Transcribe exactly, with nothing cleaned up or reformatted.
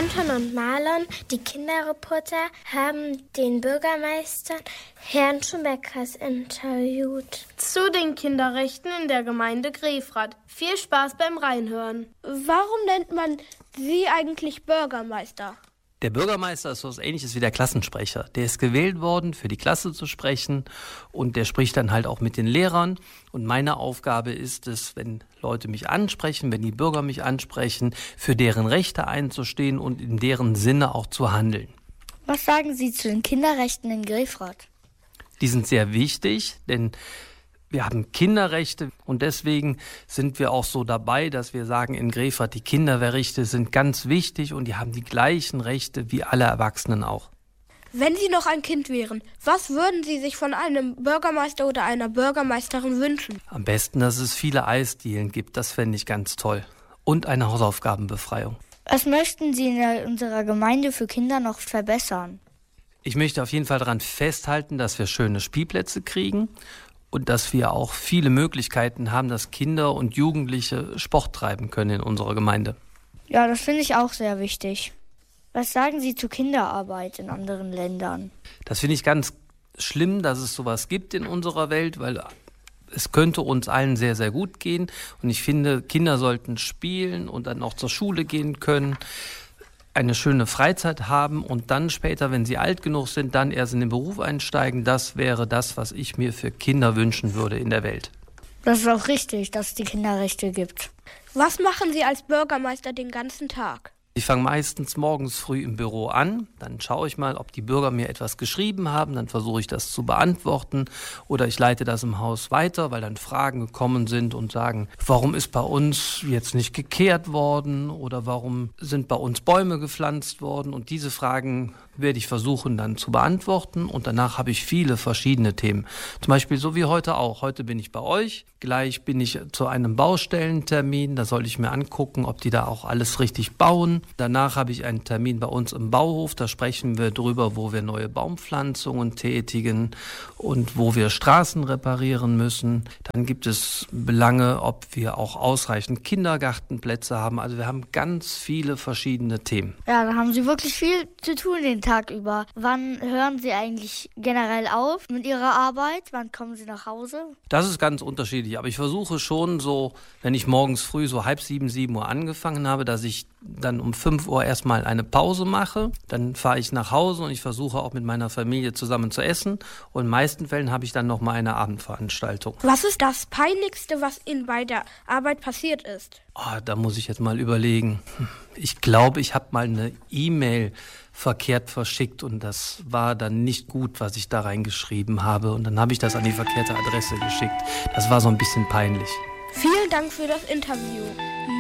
Anton und Marlon, die Kinderreporter, haben den Bürgermeister Herrn Schumbeckers interviewt. Zu den Kinderrechten in der Gemeinde Grefrath. Viel Spaß beim Reinhören. Warum nennt man Sie eigentlich Bürgermeister? Der Bürgermeister ist so was Ähnliches wie der Klassensprecher. Der ist gewählt worden, für die Klasse zu sprechen, und der spricht dann halt auch mit den Lehrern. Und meine Aufgabe ist es, wenn Leute mich ansprechen, wenn die Bürger mich ansprechen, für deren Rechte einzustehen und in deren Sinne auch zu handeln. Was sagen Sie zu den Kinderrechten in Grefrath? Die sind sehr wichtig, denn wir haben Kinderrechte und deswegen sind wir auch so dabei, dass wir sagen, in Grefrath, die Kinderrechte sind ganz wichtig und die haben die gleichen Rechte wie alle Erwachsenen auch. Wenn Sie noch ein Kind wären, was würden Sie sich von einem Bürgermeister oder einer Bürgermeisterin wünschen? Am besten, dass es viele Eisdielen gibt, das fände ich ganz toll. Und eine Hausaufgabenbefreiung. Was möchten Sie in unserer Gemeinde für Kinder noch verbessern? Ich möchte auf jeden Fall daran festhalten, dass wir schöne Spielplätze kriegen. Und dass wir auch viele Möglichkeiten haben, dass Kinder und Jugendliche Sport treiben können in unserer Gemeinde. Ja, das finde ich auch sehr wichtig. Was sagen Sie zu Kinderarbeit in anderen Ländern? Das finde ich ganz schlimm, dass es sowas gibt in unserer Welt, weil es könnte uns allen sehr, sehr gut gehen. Und ich finde, Kinder sollten spielen und dann auch zur Schule gehen können, eine schöne Freizeit haben und dann später, wenn sie alt genug sind, dann erst in den Beruf einsteigen. Das wäre das, was ich mir für Kinder wünschen würde in der Welt. Das ist auch richtig, dass es die Kinderrechte gibt. Was machen Sie als Bürgermeister den ganzen Tag? Ich fange meistens morgens früh im Büro an, dann schaue ich mal, ob die Bürger mir etwas geschrieben haben, dann versuche ich das zu beantworten oder ich leite das im Haus weiter, weil dann Fragen gekommen sind und sagen, warum ist bei uns jetzt nicht gekehrt worden oder warum sind bei uns Bäume gepflanzt worden, und diese Fragen werde ich versuchen dann zu beantworten, und danach habe ich viele verschiedene Themen. Zum Beispiel so wie heute auch. Heute bin ich bei euch, gleich bin ich zu einem Baustellentermin, da soll ich mir angucken, ob die da auch alles richtig bauen. Danach habe ich einen Termin bei uns im Bauhof, da sprechen wir drüber, wo wir neue Baumpflanzungen tätigen und wo wir Straßen reparieren müssen. Dann gibt es Belange, ob wir auch ausreichend Kindergartenplätze haben. Also wir haben ganz viele verschiedene Themen. Ja, da haben Sie wirklich viel zu tun den Tag über. Wann hören Sie eigentlich generell auf mit Ihrer Arbeit? Wann kommen Sie nach Hause? Das ist ganz unterschiedlich, aber ich versuche schon so, wenn ich morgens früh so halb sieben, sieben Uhr angefangen habe, dass ich dann um fünf Uhr erstmal eine Pause mache. Dann fahre ich nach Hause und ich versuche auch mit meiner Familie zusammen zu essen. Und in den meisten Fällen habe ich dann noch mal eine Abendveranstaltung. Was ist das Peinlichste, was Ihnen bei der Arbeit passiert ist? Oh, da muss ich jetzt mal überlegen. Ich glaube, ich habe mal eine E-Mail verkehrt verschickt und das war dann nicht gut, was ich da reingeschrieben habe. Und dann habe ich das an die verkehrte Adresse geschickt. Das war so ein bisschen peinlich. Vielen Dank für das Interview.